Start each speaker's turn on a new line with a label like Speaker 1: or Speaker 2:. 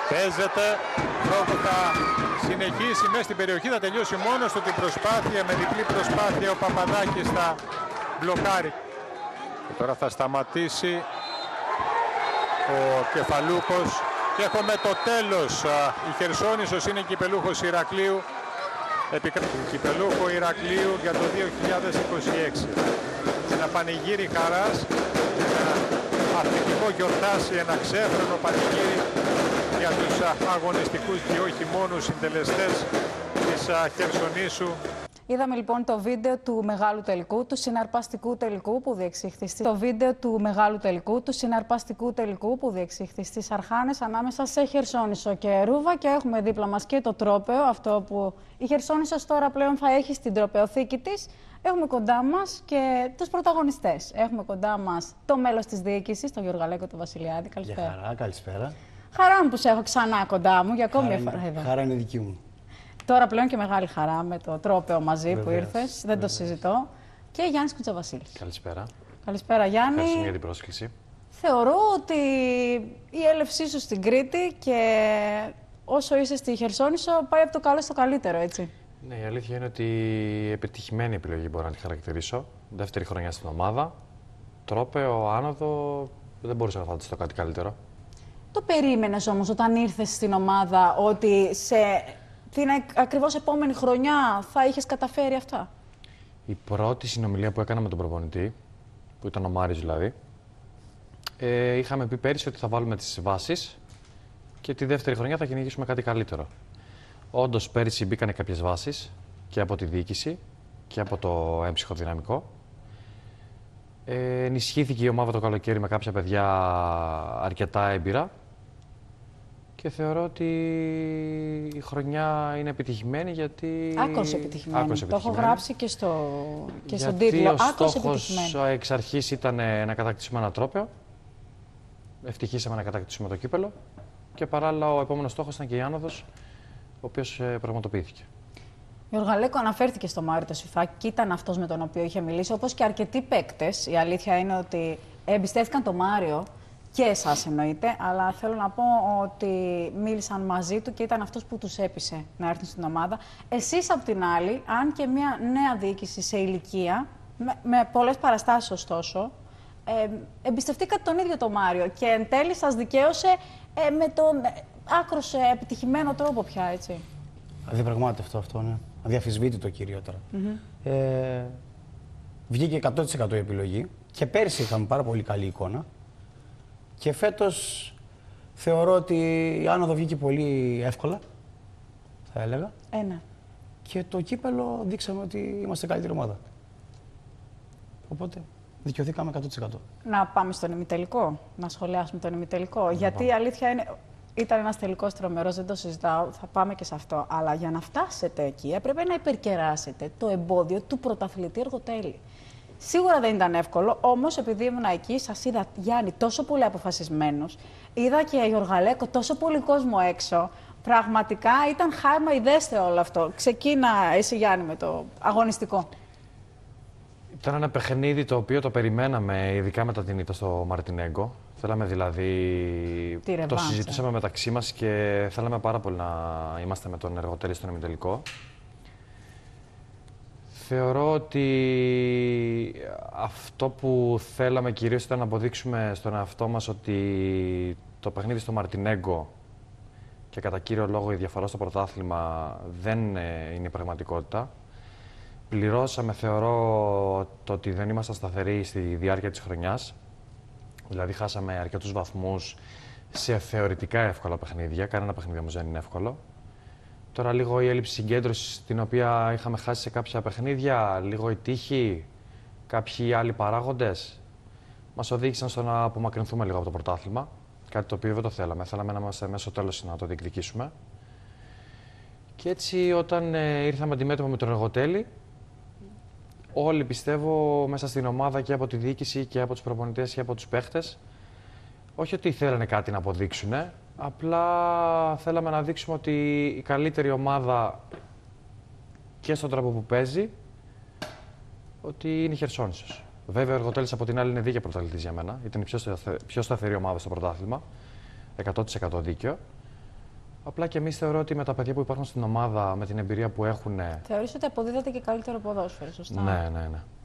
Speaker 1: Παίζεται, Πρόκου θα συνεχίσει μέσα στην περιοχή, θα τελειώσει μόνος του την προσπάθεια, με διπλή προσπάθεια ο Παπαδάκης θα μπλοκάρει. Και τώρα θα σταματήσει ο Κεφαλούκος και έχουμε το τέλος. Η Χερσόνησος είναι κυπελούχος Ηρακλείου, κυπελούχο Ηρακλείου για το 2026. Ένα πανηγύρι χαράς, ένα αθλητικό γιορτάσι, ένα ξέφρενο πανηγύρι για τους αγωνιστικούς και όχι μόνο συντελεστές της Χερσονήσου.
Speaker 2: Είδαμε λοιπόν το βίντεο του μεγάλου τελικού, του συναρπαστικού τελικού που διεξήχθη στις Αρχάνες ανάμεσα σε Χερσόνησο και Ρούβα, και έχουμε δίπλα μας και το τρόπαιο, αυτό που η Χερσόνησος τώρα πλέον θα έχει στην τροπαιοθήκη της. Έχουμε κοντά μας και τους πρωταγωνιστές. Έχουμε κοντά μας το μέλος της διοίκησης, τον Γιώργο Αλέκο, τον Βασιλιάδη. Καλησπέρα.
Speaker 3: Για χαρά, καλησπέρα.
Speaker 2: Χαρά μου που σε έχω ξανά κοντά μου για ακόμη μια φορά εδώ.
Speaker 3: Χαρά είναι δική μου.
Speaker 2: Τώρα πλέον και μεγάλη χαρά με το τρόπαιο μαζί.
Speaker 3: Βεβαίως,
Speaker 2: που ήρθες, δεν το συζητώ. Και Γιάννης Κουτσαβασίλης.
Speaker 4: Καλησπέρα.
Speaker 2: Καλησπέρα Γιάννη.
Speaker 4: Ευχαριστούμε για την πρόσκληση.
Speaker 2: Θεωρώ ότι η έλευσή σου στην Κρήτη και όσο είσαι στη Χερσόνησο πάει από το καλό στο καλύτερο, έτσι.
Speaker 4: Ναι, η αλήθεια είναι ότι επιτυχημένη επιλογή μπορώ να τη χαρακτηρίσω. Δεύτερη χρονιά στην ομάδα. Τρόπαιο, άνοδο, δεν μπορούσα να φανταστώ κάτι καλύτερο.
Speaker 2: Το περίμενες όμως όταν ήρθες στην ομάδα ότι σε την ακριβώς επόμενη χρονιά θα είχες καταφέρει αυτά?
Speaker 4: Η πρώτη συνομιλία που έκανα με τον προπονητή, που ήταν ο Μάρης δηλαδή, είχαμε πει πέρυσι ότι θα βάλουμε τις βάσεις και τη δεύτερη χρονιά θα κυνηγήσουμε κάτι καλύτερο. Όντως πέρυσι μπήκανε κάποιες βάσεις και από τη διοίκηση και από το έμψυχο δυναμικό. Ενισχύθηκε η ομάδα το καλοκαίρι με κάποια παιδιά αρκετά έμπειρα και θεωρώ ότι η χρονιά είναι επιτυχημένη γιατί...
Speaker 2: Άκρως επιτυχημένη. Το έχω γράψει και στον τίτλο.
Speaker 4: Άκρως επιτυχημένη. Ο στόχος εξ αρχής ήταν να κατακτήσουμε ένα τρόπαιο. Ευτυχήσαμε να κατακτήσουμε το κύπελο και παράλληλα ο επόμενος στόχος ήταν και η άνοδος, ο οποίος πραγματοποιήθηκε.
Speaker 2: Γιώργο Αλέκο, αναφέρθηκε στο Μάριο το Σιφάκη και ήταν αυτός με τον οποίο είχε μιλήσει, όπως και αρκετοί παίκτες. Η αλήθεια είναι ότι εμπιστεύτηκαν τον Μάριο και εσάς εννοείται, αλλά θέλω να πω ότι μίλησαν μαζί του και ήταν αυτός που τους έπεισε να έρθουν στην ομάδα. Εσείς απ' την άλλη, αν και μια νέα διοίκηση σε ηλικία, με πολλές παραστάσεις ωστόσο, εμπιστευτήκατε τον ίδιο τον Μάριο και εν τέλει σας δικαίωσε με τον άκρως επιτυχημένο τρόπο πια, έτσι.
Speaker 3: Αδιαπραγμάτευτο αυτό, ναι. Αδιαφυσβήτητο κυριότερα. Βγήκε 100% η επιλογή και πέρσι είχαμε πάρα πολύ καλή εικόνα. Και φέτος θεωρώ ότι η άνοδο βγήκε πολύ εύκολα, θα έλεγα.
Speaker 2: Ναι.
Speaker 3: Και το κύπελο δείξαμε ότι είμαστε καλύτερη ομάδα. Οπότε δικαιωθήκαμε 100%.
Speaker 2: Να πάμε στον ημιτελικό, να σχολιάσουμε τον ημιτελικό. Γιατί η αλήθεια είναι, ήταν ένας τελικός τρομερός, δεν το συζητάω, θα πάμε και σε αυτό. Αλλά για να φτάσετε εκεί έπρεπε να υπερκεράσετε το εμπόδιο του πρωταθλητή Εργοτέλη. Σίγουρα δεν ήταν εύκολο, όμως επειδή ήμουν εκεί, σας είδα Γιάννη τόσο πολύ αποφασισμένος. Είδα και Γιώργο Αλέκο τόσο πολύ κόσμο έξω. Πραγματικά ήταν χάρμα, ειδέστε όλο αυτό. Ξεκίνα εσύ Γιάννη με το αγωνιστικό.
Speaker 4: Ήταν ένα παιχνίδι το οποίο το περιμέναμε, ειδικά μετά την ήττα στο Μαρτινέγκο. Θέλαμε δηλαδή, το συζητούσαμε μεταξύ μας και θέλαμε πάρα πολύ να είμαστε με τον Εργοτέλη στον ημιτελικό. Θεωρώ ότι αυτό που θέλαμε κυρίως ήταν να αποδείξουμε στον εαυτό μας ότι το παιχνίδι στο Μαρτινέγκο και κατά κύριο λόγο η διαφορά στο πρωτάθλημα δεν είναι η πραγματικότητα. Πληρώσαμε, θεωρώ, το ότι δεν ήμασταν σταθεροί στη διάρκεια της χρονιάς. Δηλαδή χάσαμε αρκετούς βαθμούς σε θεωρητικά εύκολα παιχνίδια, κανένα παιχνίδι όμως δεν είναι εύκολο. Τώρα λίγο η έλλειψη συγκέντρωσης την οποία είχαμε χάσει σε κάποια παιχνίδια, λίγο η τύχη, κάποιοι άλλοι παράγοντες μας οδήγησαν στο να απομακρυνθούμε λίγο από το πρωτάθλημα. Κάτι το οποίο δεν το θέλαμε. Θέλαμε να είμαστε μέσα στο τέλος να το διεκδικήσουμε. Και έτσι όταν ήρθαμε αντιμέτωπο με τον Εργοτέλη, όλοι πιστεύω μέσα στην ομάδα και από τη διοίκηση και από τους προπονητές και από τους παίχτες, όχι ότι θέλανε κάτι να αποδείξουν, απλά θέλαμε να δείξουμε ότι η καλύτερη ομάδα και στον τρόπο που παίζει, ότι είναι η Χερσόνησος. Βέβαια, ο Εργοτέλης από την άλλη είναι δίκαιο πρωταθλητής για μένα. Ήταν η πιο σταθερή ομάδα στο πρωτάθλημα. 100% δίκαιο. Απλά και εμείς θεωρώ ότι με τα παιδιά που υπάρχουν στην ομάδα, με την εμπειρία που έχουν.
Speaker 2: Θεωρείς ότι αποδίδεται και καλύτερο ποδόσφαιρο, σωστά?
Speaker 4: Ναι, ναι, ναι.